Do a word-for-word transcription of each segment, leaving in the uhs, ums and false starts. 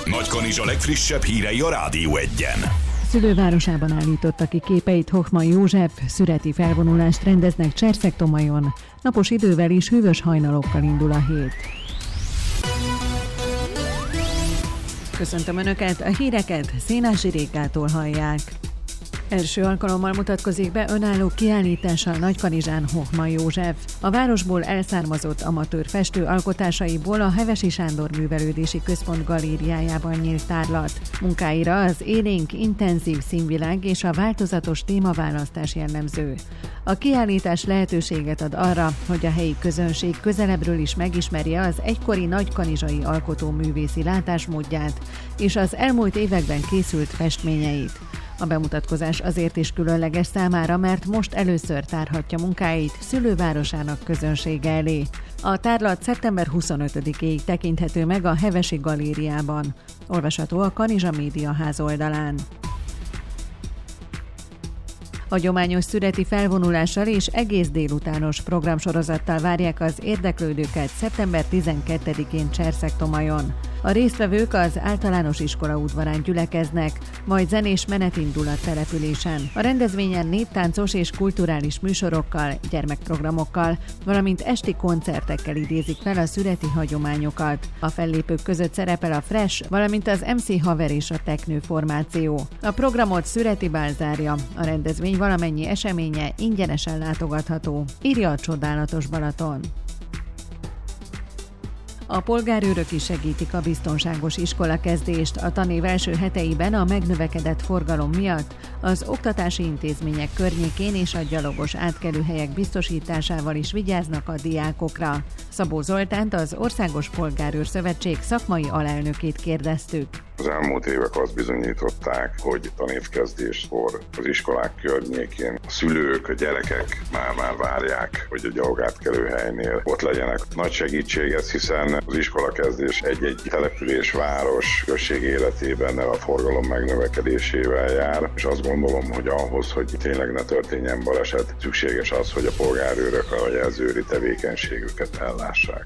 Nagykanizsa legfrissebb hírei a Rádió Egyen. Szülővárosában állította ki képeit Hochman József, szüreti felvonulást rendeznek Cserszeg-Tomajon. Napos idővel és hűvös hajnalokkal indul a hét. Köszöntöm Önöket, a híreket Szénási Rékától hallják. Első alkalommal mutatkozik be önálló kiállítással Nagykanizsán Hochman József. A városból elszármazott amatőr festő alkotásaiból a Hevesi Sándor Művelődési Központ galériájában nyílt tárlat. Munkáira az élénk, intenzív színvilág és a változatos témaválasztás jellemző. A kiállítás lehetőséget ad arra, hogy a helyi közönség közelebbről is megismerje az egykori nagykanizsai alkotóművészi látásmódját és az elmúlt években készült festményeit. A bemutatkozás azért is különleges számára, mert most először tárhatja munkáit szülővárosának közönsége elé. A tárlat szeptember huszonötödikéig tekinthető meg a Hevesi Galériában. Olvasható a Kanizsa Média Ház oldalán. Hagyományos szüreti felvonulással és egész délutános programsorozattal várják az érdeklődőket szeptember tizenkettedikén Cserszeg-Tomajon. A résztvevők az általános iskola udvarán gyülekeznek, majd zenés menet indul a településen. A rendezvényen néptáncos és kulturális műsorokkal, gyermekprogramokkal, valamint esti koncertekkel idézik fel a szüreti hagyományokat. A fellépők között szerepel a Fresh, valamint az em cé Haver és a Teknő formáció. A programot Szüreti Bál zárja, a rendezvény valamennyi eseménye ingyenesen látogatható, írja a Csodálatos Balaton. A polgárőrök is segítik a biztonságos iskolakezdést. A tanév első heteiben a megnövekedett forgalom miatt az oktatási intézmények környékén és a gyalogos átkelőhelyek biztosításával is vigyáznak a diákokra. Szabó Zoltánt, az Országos Polgárőr Szövetség szakmai alelnökét kérdeztük. Az elmúlt évek azt bizonyították, hogy tanévkezdéskor az iskolák környékén a szülők, a gyerekek már-már várják, hogy a gyalogátkelőhelynél ott legyenek. Nagy segítség ez, hiszen az iskolakezdés egy-egy település, város, község életében a forgalom megnövekedésével jár, és azt gondolom, hogy ahhoz, hogy tényleg ne történjen baleset, szükséges az, hogy a polgárőrök a jelzőri tevékenységüket ellássák.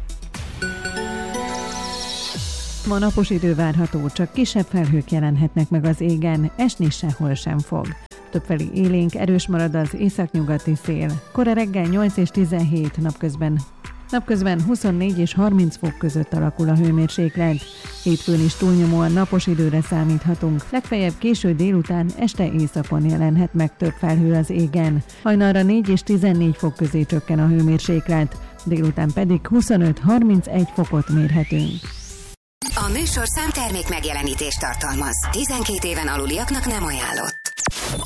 Ma napos idő várható, csak kisebb felhők jelenhetnek meg az égen, esni sehol sem fog. Többfelé élénk, erős marad az északnyugati szél. Kora reggel nyolc és tizenhét, napközben Napközben huszonnégy és harminc fok között alakul a hőmérséklet. Hétfőn is túlnyomóan napos időre számíthatunk. Legfeljebb késő délután, este északon jelenhet meg több felhő az égen. Hajnalra négy és tizennégy fok közé csökken a hőmérséklet, délután pedig huszonöt-harmincegy fokot mérhetünk. A műsorszám termék megjelenítést tartalmaz. tizenkét éven aluliaknak nem ajánlott.